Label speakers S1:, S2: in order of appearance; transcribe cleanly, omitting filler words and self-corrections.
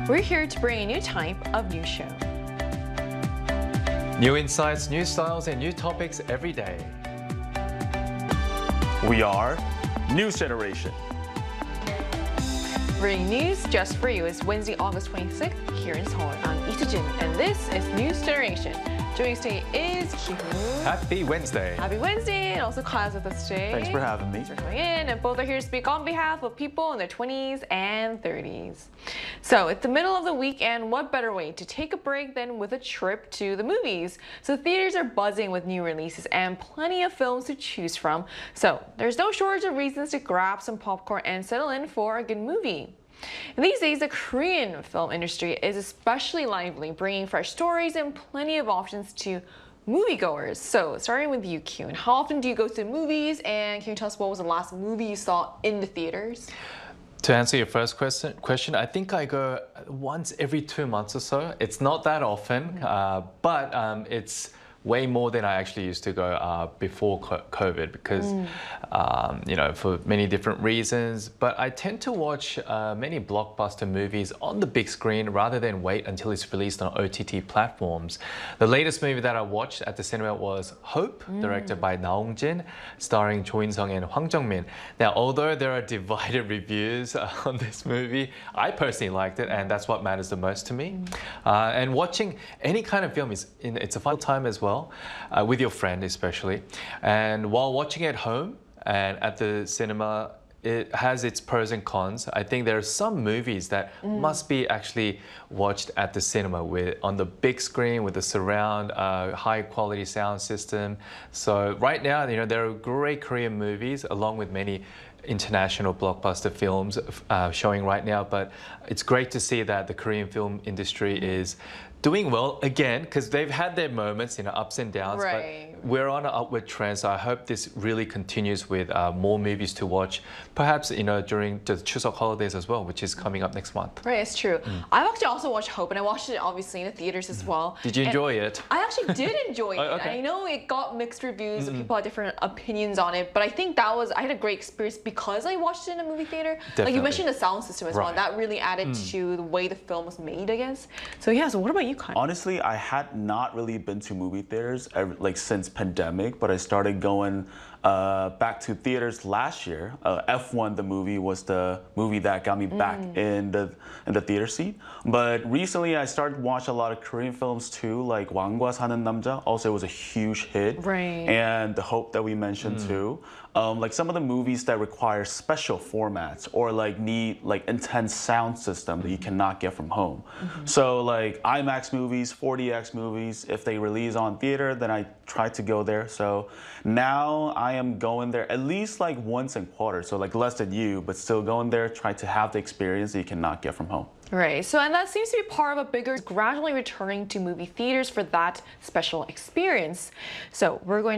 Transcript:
S1: We're here to bring a new type of news show.
S2: New insights, new styles, and new topics every day.
S3: We are News Generation.
S1: Bringing news just for you. It's Wednesday, August 26th here in Seoul. I'm Lee Soo-jin, and this is News Generation. Joining us today is Ki-hoon.
S2: Happy Wednesday.
S1: Happy Wednesday, and also Kyle's with us today.
S3: Thanks for having me.
S1: Thanks for coming in, and both are here to speak on behalf of people in their 20s and 30s. So it's the middle of the week, and what better way to take a break than with a trip to the movies? So theaters are buzzing with new releases and plenty of films to choose from. So there's no shortage of reasons to grab some popcorn and settle in for a good movie. And these days, the Korean film industry is especially lively, bringing fresh stories and plenty of options to moviegoers. So, starting with you, Kyun, how often do you go to the movies? And can you tell us what was the last movie you saw in the theaters?
S2: To answer your first question, I think I go once every 2 months or so. It's not that often, but it's way more than I actually used to go before COVID because, for many different reasons. But I tend to watch many blockbuster movies on the big screen rather than wait until it's released on OTT platforms. The latest movie that I watched at the cinema was Hope, directed by Na Hong-jin, starring Cho In-sung and Hwang Jung-min. Now, although there are divided reviews on this movie, I personally liked it, and that's what matters the most to me. And watching any kind of film it's a fun time as well. With your friend especially. And while watching at home and at the cinema, it has its pros and cons. I think there are some movies that must be actually watched at the cinema on the big screen with the surround, high quality sound system. So right now, there are great Korean movies along with many international blockbuster films showing right now, but it's great to see that the Korean film industry is doing well again, because they've had their moments, ups and downs,
S1: right.
S2: But we're on an upward trend. So I hope this really continues with more movies to watch, perhaps during the Chuseok holidays as well, which is coming up next month.
S1: Right, it's true. I've actually also watched Hope, and I watched it obviously in the theaters as well.
S2: Did you enjoy it?
S1: I actually did enjoy it.
S2: Okay.
S1: I know it got mixed reviews, people had different opinions on it, but I think I had a great experience because I watched it in a movie theater.
S2: Definitely.
S1: Like you mentioned the sound system as well, and that really added to the way the film was made, I guess. So yeah, so what about you, Kyle?
S3: Honestly, I had not really been to movie theaters since pandemic, but I started going back to theaters last year. F1, the movie, was the movie that got me back in the theater seat. But recently, I started watching a lot of Korean films too, like 왕과 사는 남자. Also, it was a huge hit.
S1: Right.
S3: And The Hope that we mentioned too. Like some of the movies that require special formats or need intense sound system that you cannot get from home. So like IMAX movies, 4DX movies, if they release on theater, then I try to go there. So now I am going there at least once in quarter. So less than you, but still going there, try to have the experience that you cannot get from home.
S1: Right, so and that seems to be part of a bigger gradually returning to movie theaters for that special experience. So we're going